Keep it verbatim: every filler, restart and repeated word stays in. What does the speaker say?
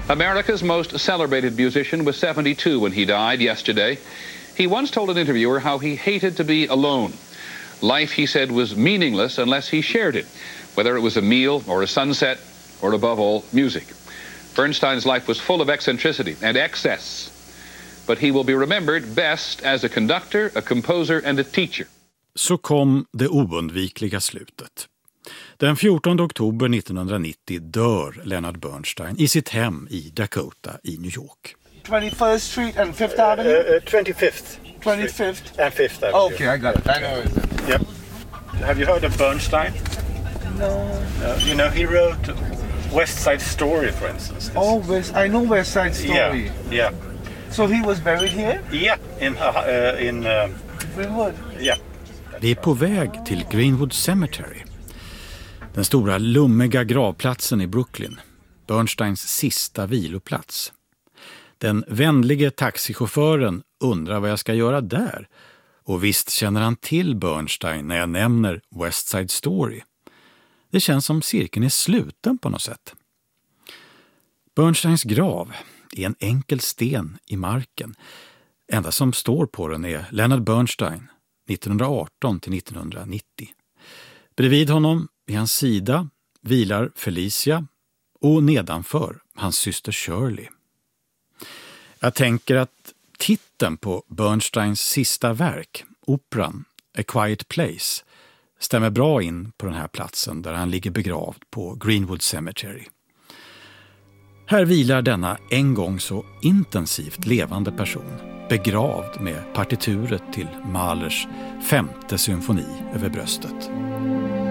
America's most celebrated musician was seventy-two when he died yesterday. He once told an interviewer how he hated to be alone. Life, he said, was meaningless unless he shared it, whether it was a meal or a sunset or, above all, music. Bernstein's life was full of eccentricity and excess, but he will be remembered best as a conductor, a composer and a teacher. Så kom det oundvikliga slutet. Den fjortonde oktober nittonhundranittio dör Leonard Bernstein i sitt hem i Dakota i New York. twenty-first Street and Fifth Avenue? Uh, uh, twenty-fifth. twenty-fifth? And Fifth Avenue. Oh, okay, I got it. I know it. Yep. Have you heard of Bernstein? No. Uh, you know, he wrote West Side Story, for instance. Oh, West, I know West Side Story. Yeah, yeah. So he was buried here? Yeah, in, uh, in uh, Greenwood? Yeah. Vi är på väg till Greenwood Cemetery. Den stora lummiga gravplatsen i Brooklyn. Bernsteins sista viloplats. Den vänlige taxichauffören undrar vad jag ska göra där. Och visst känner han till Bernstein när jag nämner West Side Story. Det känns som cirkeln är sluten på något sätt. Bernsteins grav är en enkel sten i marken. Enda som står på den är Leonard Bernstein, nittonhundraarton till nittonhundranittio. Bredvid honom, vid hans sida, vilar Felicia och nedanför hans syster Shirley. Jag tänker att titeln på Bernsteins sista verk, operan A Quiet Place, stämmer bra in på den här platsen där han ligger begravd på Greenwood Cemetery. Här vilar denna en gång så intensivt levande person, begravd med partituret till Mahlers femte symfoni över bröstet.